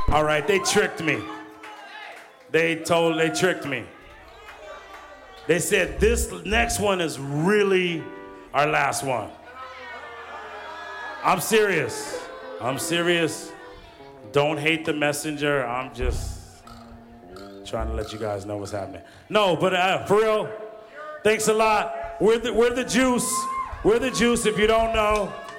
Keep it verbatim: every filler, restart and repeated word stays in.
All right, they tricked me. They told, they tricked me. They said this next one is really our last one. I'm serious. I'm serious. Don't hate the messenger. I'm just trying to let you guys know what's happening. No, but uh, for real, thanks a lot. We're the, we're the juice. We're the juice if you don't know.